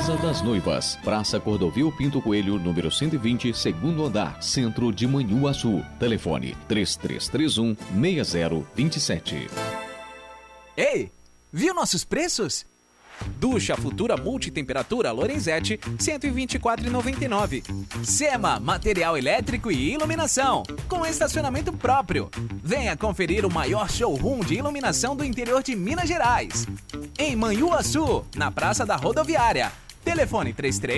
Casa das Noivas, Praça Cordovil Pinto Coelho, número 120, segundo andar, centro de Manhuaçu. Telefone 3331-6027. Ei, viu nossos preços? Ducha Futura Multitemperatura Lorenzetti, R$ 124,99. Sema, material elétrico e iluminação, com estacionamento próprio. Venha conferir o maior showroom de iluminação do interior de Minas Gerais. Em Manhuaçu, na Praça da Rodoviária. Telefone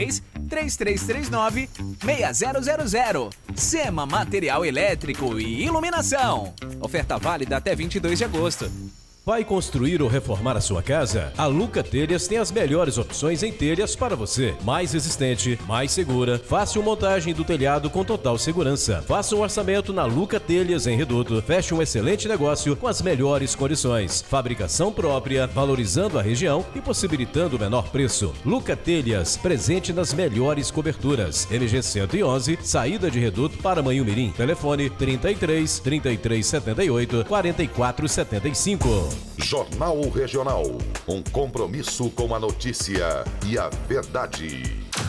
33-3339-6000. Sema, material elétrico e iluminação. Oferta válida até 22 de agosto. Vai construir ou reformar a sua casa? A Luca Telhas tem as melhores opções em telhas para você. Mais resistente, mais segura, fácil montagem do telhado com total segurança. Faça um orçamento na Luca Telhas em Reduto. Feche um excelente negócio com as melhores condições. Fabricação própria, valorizando a região e possibilitando o menor preço. Luca Telhas, presente nas melhores coberturas. MG 111, saída de Reduto para Manhumirim. Telefone 33-3378 4475. Jornal Regional, um compromisso com a notícia e a verdade.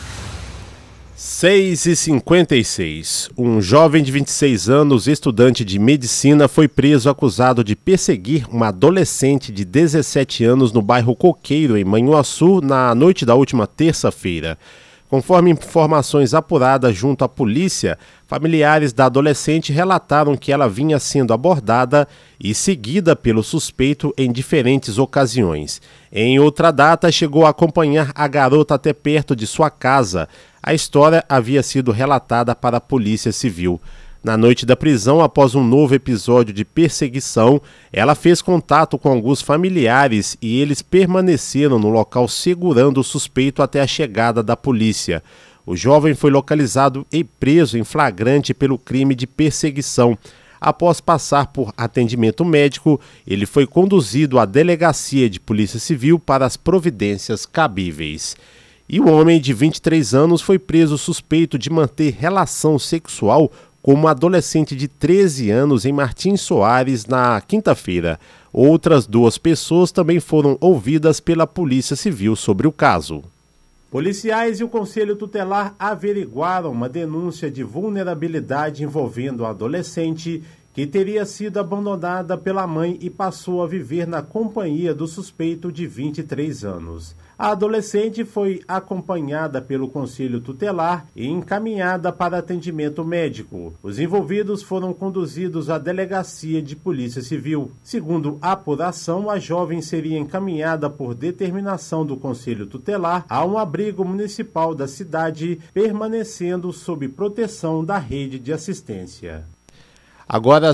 6h56. Um jovem de 26 anos, estudante de medicina, foi preso acusado de perseguir uma adolescente de 17 anos no bairro Coqueiro, em Manhuaçu, na noite da última terça-feira. Conforme informações apuradas junto à polícia, familiares da adolescente relataram que ela vinha sendo abordada e seguida pelo suspeito em diferentes ocasiões. Em outra data, chegou a acompanhar a garota até perto de sua casa. A história havia sido relatada para a Polícia Civil. Na noite da prisão, após um novo episódio de perseguição, ela fez contato com alguns familiares e eles permaneceram no local segurando o suspeito até a chegada da polícia. O jovem foi localizado e preso em flagrante pelo crime de perseguição. Após passar por atendimento médico, ele foi conduzido à delegacia de Polícia Civil para as providências cabíveis. E o homem de 23 anos foi preso suspeito de manter relação sexual com uma adolescente de 13 anos em Martins Soares na quinta-feira. Outras duas pessoas também foram ouvidas pela Polícia Civil sobre o caso. Policiais e o Conselho Tutelar averiguaram uma denúncia de vulnerabilidade envolvendo a adolescente que teria sido abandonada pela mãe e passou a viver na companhia do suspeito de 23 anos. A adolescente foi acompanhada pelo Conselho Tutelar e encaminhada para atendimento médico. Os envolvidos foram conduzidos à Delegacia de Polícia Civil. Segundo a apuração, a jovem seria encaminhada por determinação do Conselho Tutelar a um abrigo municipal da cidade, permanecendo sob proteção da rede de assistência. Agora,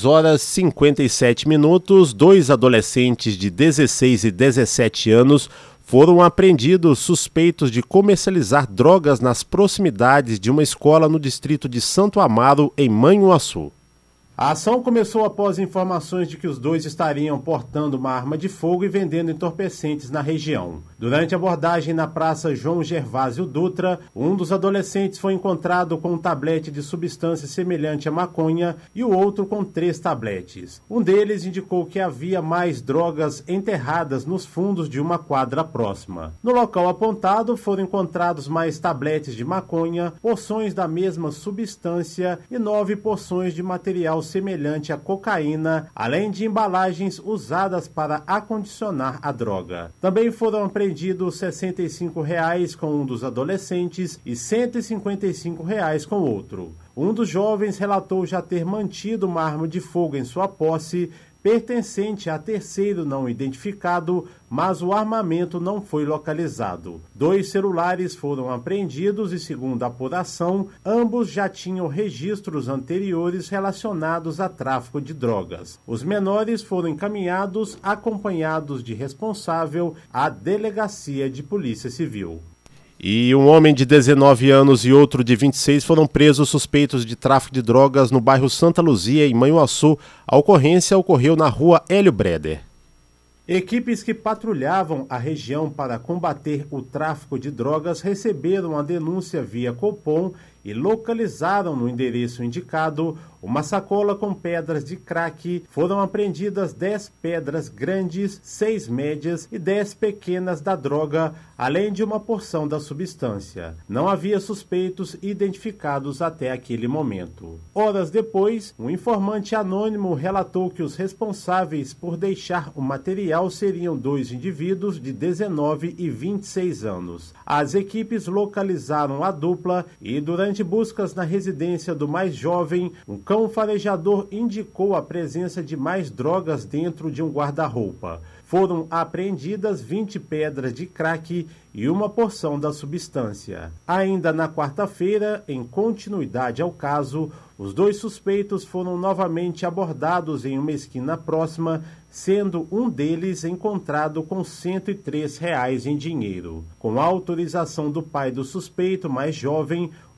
6h57, dois adolescentes de 16 e 17 anos foram apreendidos suspeitos de comercializar drogas nas proximidades de uma escola no distrito de Santo Amaro, em Manhuaçu. A ação começou após informações de que os dois estariam portando uma arma de fogo e vendendo entorpecentes na região. Durante a abordagem na Praça João Gervásio Dutra, um dos adolescentes foi encontrado com um tablete de substância semelhante à maconha e o outro com 3 tabletes. Um deles indicou que havia mais drogas enterradas nos fundos de uma quadra próxima. No local apontado foram encontrados mais tabletes de maconha, porções da mesma substância e 9 porções de material semelhante à cocaína, além de embalagens usadas para acondicionar a droga. Também foram apreendidos R$ 65 com um dos adolescentes e R$ 155 com outro. Um dos jovens relatou já ter mantido uma arma de fogo em sua posse, pertencente a terceiro não identificado, mas o armamento não foi localizado. 2 celulares foram apreendidos e, segundo a apuração, ambos já tinham registros anteriores relacionados a tráfico de drogas. Os menores foram encaminhados, acompanhados de responsável, à Delegacia de Polícia Civil. E um homem de 19 anos e outro de 26 foram presos suspeitos de tráfico de drogas no bairro Santa Luzia, em Manhuaçu. A ocorrência ocorreu na rua Hélio Breder. Equipes que patrulhavam a região para combater o tráfico de drogas receberam a denúncia via Copom e localizaram no endereço indicado uma sacola com pedras de crack. Foram apreendidas 10 pedras grandes, 6 médias e 10 pequenas da droga, além de uma porção da substância. Não havia suspeitos identificados até aquele momento. Horas depois, um informante anônimo relatou que os responsáveis por deixar o material seriam 2 indivíduos de 19 e 26 anos. As equipes localizaram a dupla e, durante buscas na residência do mais jovem, um cão farejador indicou a presença de mais drogas dentro de um guarda-roupa. Foram apreendidas 20 pedras de crack e uma porção da substância. Ainda na quarta-feira, em continuidade ao caso, os 2 suspeitos foram novamente abordados em uma esquina próxima, sendo um deles encontrado com R$ 103 em dinheiro. Com a autorização do pai do suspeito mais jovem,